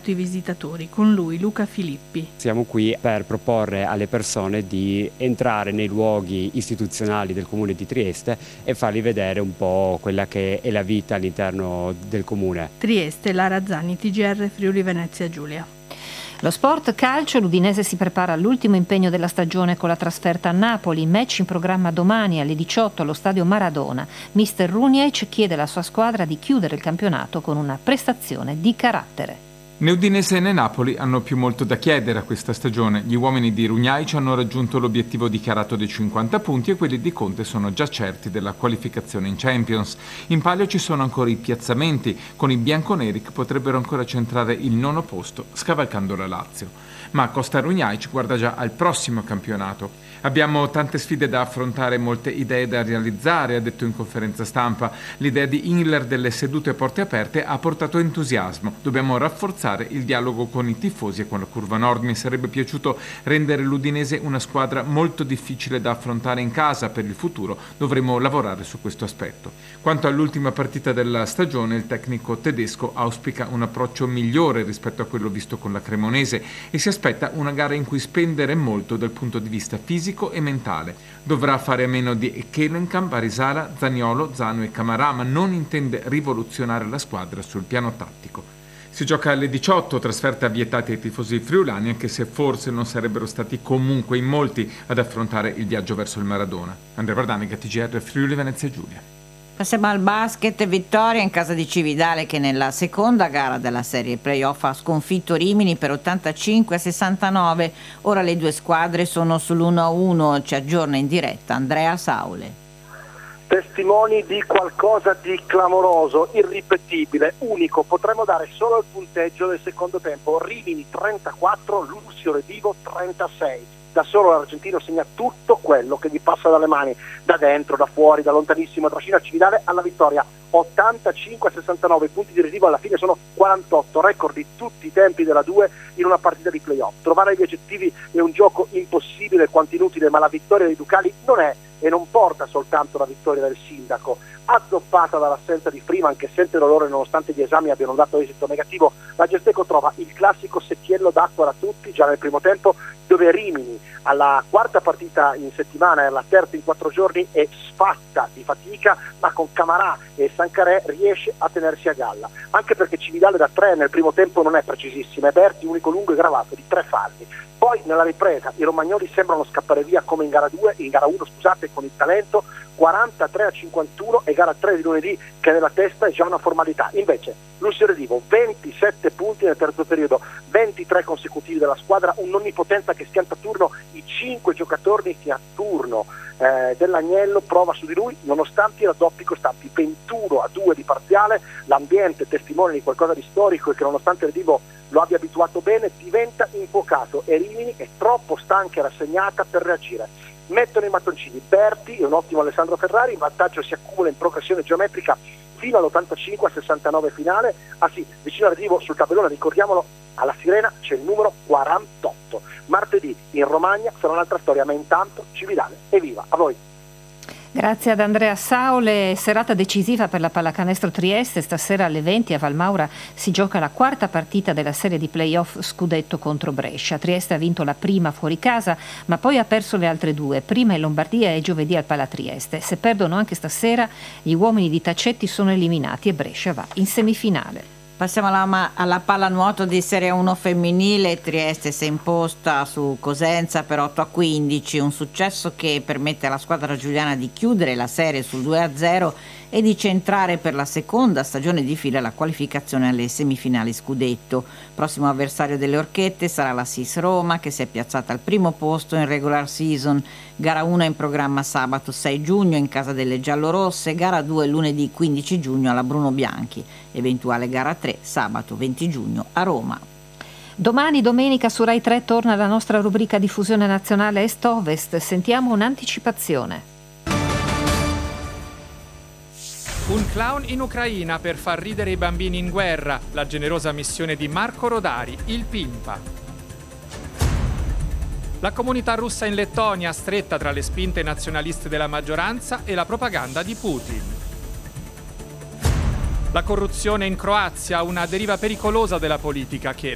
tutti i visitatori. Con lui Luca Filippi. Siamo qui per proporre alle persone di entrare nei luoghi istituzionali del Comune di Trieste e fargli vedere un po' quella che è la vita all'interno del Comune. Trieste, Lara Zanni, TGR Friuli Venezia Giulia. Lo sport calcio, l'Udinese si prepara all'ultimo impegno della stagione con la trasferta a Napoli, match in programma domani alle 18 allo stadio Maradona. Mister Runjaic chiede alla sua squadra di chiudere il campionato con una prestazione di carattere. Né Udinese né Napoli hanno più molto da chiedere a questa stagione. Gli uomini di Runjaic hanno raggiunto l'obiettivo dichiarato dei 50 punti e quelli di Conte sono già certi della qualificazione in Champions. In palio ci sono ancora i piazzamenti, con i bianconeri che potrebbero ancora centrare il 9° posto scavalcando la Lazio. Ma Costa Runjaic guarda già al prossimo campionato. Abbiamo tante sfide da affrontare, molte idee da realizzare, ha detto in conferenza stampa. L'idea di Ingler delle sedute a porte aperte ha portato entusiasmo. Dobbiamo rafforzare il dialogo con i tifosi e con la curva nord. Mi sarebbe piaciuto rendere l'Udinese una squadra molto difficile da affrontare in casa. Per il futuro dovremo lavorare su questo aspetto. Quanto all'ultima partita della stagione, il tecnico tedesco auspica un approccio migliore rispetto a quello visto con la Cremonese e si aspetta una gara in cui spendere molto dal punto di vista fisico e mentale. Dovrà fare a meno di Kelenkamp, Barisala, Zaniolo, Zanu e Camarà, ma non intende rivoluzionare la squadra sul piano tattico. Si gioca alle 18, trasferta vietata ai tifosi friulani, anche se forse non sarebbero stati comunque in molti ad affrontare il viaggio verso il Maradona. Andrea Bardanica, TGR Friuli Venezia Giulia. Passiamo al basket, vittoria in casa di Cividale che nella seconda gara della serie playoff ha sconfitto Rimini per 85-69. Ora le due squadre sono sull'1-1, ci aggiorna in diretta Andrea Saule. Testimoni di qualcosa di clamoroso, irripetibile, unico, potremmo dare solo il punteggio del secondo tempo. Rimini 34, Lucio Redivo 36. Da solo l'argentino segna tutto quello che gli passa dalle mani, da dentro, da fuori, da lontanissimo, trascina Cividale alla vittoria. 85-69, punti di Redivo alla fine sono 48, record di tutti i tempi della 2 in una partita di playoff. Trovare gli aggettivi è un gioco impossibile quanto inutile, ma la vittoria dei Ducali non è e non porta soltanto la vittoria del sindaco. Azzoppata dall'assenza di Freeman, che sente dolore nonostante gli esami abbiano dato esito negativo, la Gesteco trova il classico secchiello d'acqua da tutti già nel primo tempo, dove Rimini alla quarta partita in settimana e alla terza in 4 giorni è sfatta di fatica, ma con Camarà e Sancaré riesce a tenersi a galla, anche perché Cividale da 3 nel primo tempo non è precisissima e Berti unico lungo e gravato di 3 falli. Poi nella ripresa i romagnoli sembrano scappare via come in gara 1 con il talento, 43-51 e gara 3 di lunedì che nella testa è già una formalità. Invece Lucio Redivo 27 punti nel terzo periodo, 23 consecutivi della squadra, un'onnipotenza che schianta a turno i 5 giocatori che a turno dell'Agnello prova su di lui nonostante i raddoppi costanti, 21-2 di parziale. L'ambiente testimone di qualcosa di storico e che nonostante Redivo lo abbia abituato bene diventa infuocato e Rimini è troppo stanca e rassegnata per reagire. Mettono i mattoncini Berti e un ottimo Alessandro Ferrari, il vantaggio si accumula in progressione geometrica fino all'85-69 finale. Ah sì, vicino a Redivo sul tabellone, ricordiamolo, alla sirena c'è il numero 48. Martedì in Romagna sarà un'altra storia, ma intanto Cividale, evviva, a voi! Grazie ad Andrea Saule. Serata decisiva per la Pallacanestro Trieste. Stasera alle 20 a Valmaura si gioca la quarta partita della serie di playoff scudetto contro Brescia. Trieste ha vinto la prima fuori casa, ma poi ha perso le altre 2, prima in Lombardia e giovedì al Pala Trieste. Se perdono anche stasera, gli uomini di Tacetti sono eliminati e Brescia va in semifinale. Passiamo alla pallanuoto di Serie 1 femminile. Trieste si è imposta su Cosenza per 8-15, un successo che permette alla squadra giuliana di chiudere la serie sul 2-0 e di centrare per la seconda stagione di fila la qualificazione alle semifinali scudetto. Prossimo avversario delle Orchette sarà la SIS Roma, che si è piazzata al primo posto in regular season. Gara 1 in programma sabato 6 giugno in casa delle giallorosse, gara 2 lunedì 15 giugno alla Bruno Bianchi, eventuale gara 3 sabato 20 giugno a Roma. Domani domenica su Rai 3 torna la nostra rubrica diffusione nazionale Est-Ovest. Sentiamo un'anticipazione. Un clown in Ucraina per far ridere i bambini in guerra, la generosa missione di Marco Rodari, il Pimpa. La comunità russa in Lettonia stretta tra le spinte nazionaliste della maggioranza e la propaganda di Putin. La corruzione in Croazia, una deriva pericolosa della politica che